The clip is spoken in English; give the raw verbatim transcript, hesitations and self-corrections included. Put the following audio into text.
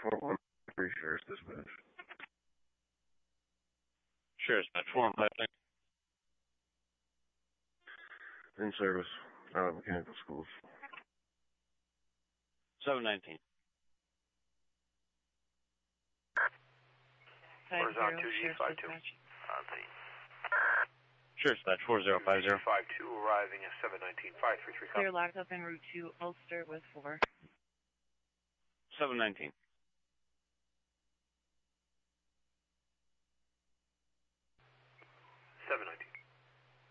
four one three, Sheriff's Dispatch. Sheriff's Dispatch, four one five three. In service, out of mechanical schools. seven nineteen. Horizon two G five two. Sheriff's Dispatch, four zero five zero. five two arriving at seven nineteen, five three three. Clear locked up en route to Ulster with four. seven nineteen.